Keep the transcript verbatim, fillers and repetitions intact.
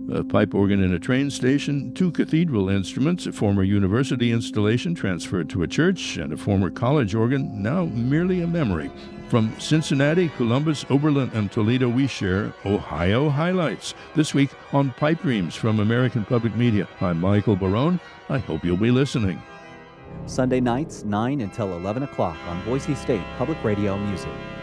A pipe organ in a train station, two cathedral instruments, a former university installation transferred to a church, and a former college organ, now merely a memory. From Cincinnati, Columbus, Oberlin, and Toledo, we share Ohio highlights. This week on Pipe Dreams from American Public Media. I'm Michael Barone. I hope you'll be listening. Sunday nights, nine until eleven o'clock on Boise State Public Radio Music.